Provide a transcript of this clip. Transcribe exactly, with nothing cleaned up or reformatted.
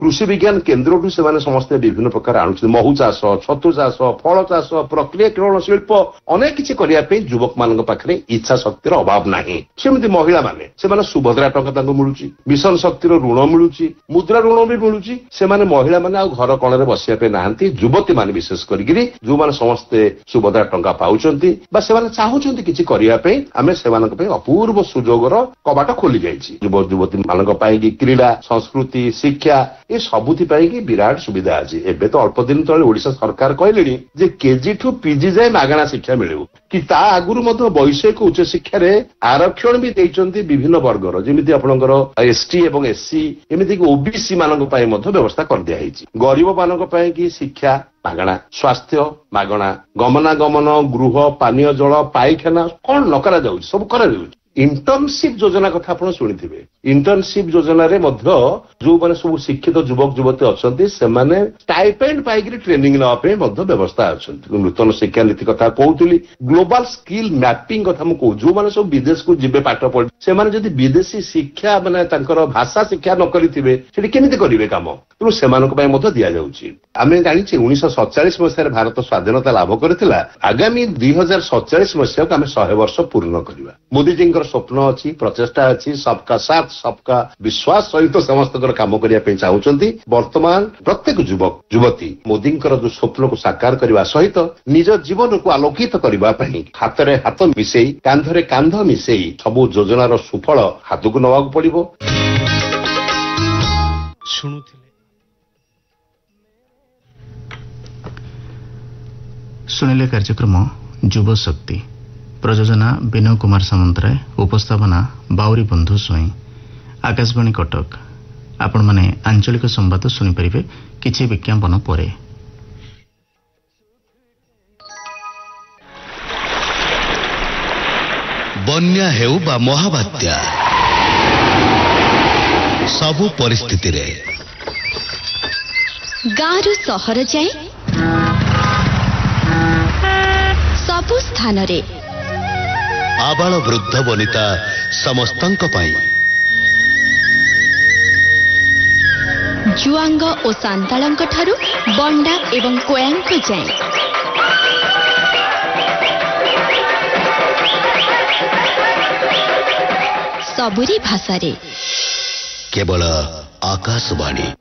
कृषि विज्ञान केन्द्र से समस्ते विभिन्न प्रकार आणुछन्ति महू चाष छतु चाष फल चाष प्रक्रियाकरण शिल्प अनेक किछि करिया पे युवक मानक पाखरे इच्छा शक्तिर अभाव नाही सेमति महिला माने सेमाने सुभद्रा टंका तांको मिलुची मिशन शक्तिर ऋण मिलुची मुद्रा ऋण भी मिलुची सेमाने महिला माने आ घर कणरे बसिया पे नाहंती युवती माने विशेष करिगिरी जो माने समस्ते सुभद्रा टंका पाउचंती बा सेमाने चाहुचंती किछि करिया पे आमे सेमानक पे अपूर्व सुजोगर कबाट खोली जाईची युवक युवती मानक पाई कि क्रीडा संस्कृति शिक्षा ए सबुथि पाई कि विराट सुविधा अछि एबे तो अल्प दिन तळे ओडिशा सरकार कहलेनी जे केजी ठू पीजी जाय मागणा शिक्षा मिलु कि ता आगुरु मध्य वैषयिक उच्च शिक्षा रे आरक्षण भी देइचंती विभिन्न वर्गर जेमिति आपणकर एसटी एवं एससी एमिति कि ओबीसी मानक पाई मध्य व्यवस्था कर दिया हैछि गरीब मानक पाई कि शिक्षा मागणा स्वास्थ्य मागणा गमनागमन गृह पानीय जल पाइखाना कौन न करा जाउछि सब करा जाउछि इंटर्नशिप योजना कथा आपण सुनिथिबे इंटर्नशिप योजना रे मध्य जो माने सब शिक्षित युवक युवती अछंती से माने स्टाइपेंड पाइकरी ट्रेनिंग न पे मध्य व्यवस्था अछंती नूतन शिक्षा नीति कथा कहउतली ग्लोबल स्किल मैपिंग कथा म कहू जो माने सब विदेश को जिबे पाठ पढ से माने जदी विदेशी शिक्षा माने तांकर भाषा शिक्षा न करिथिबे सेठी केमिति करिवे काम तो सेमानक पय मध्य दिया जाउची आमे जानि छी उन्नीस सौ सैंतालीस मसिया भारत स्वाधीनता लाभ करथिला आगामी दो हज़ार सैंतालीस मसिया को आमे सौ वर्ष पूर्ण करिवा मोदी जी स्वप्न अच्छी प्रचेषा अच्छी सबका साथ सबका विश्वास सहित समस्त काम करने चाहूंगी वर्तमान प्रत्येक युवक युवती मोदी जो स्वप्न को साकार करने सहित निज जीवन को आलोकित करने हाथ में हाथ मिसई कांधरे कांध मिसई सबू योजनार सुफल हाथ को नवा पड़ो। शुणिले कार्यक्रम युव शक्ति प्रयोजना विनय कुमार सामंतराय उपस्थापना बाउरी बंधु स्वई आकाशवाणी कटक आपण माने आंचलिक संवाद सुनि परिबे किछि विज्ञापन परे। बन्या हेउ बा महाबात्या सबु परिस्थिति रे गारु सहर जाए सबु स्थान रे आबाल वृद्ध वनिता समस्तंक पाई जुआंग और सांतालंक ठारू बंडा एवं कोयांक जाए सबुरी भाषा रे केवल आकाशवाणी।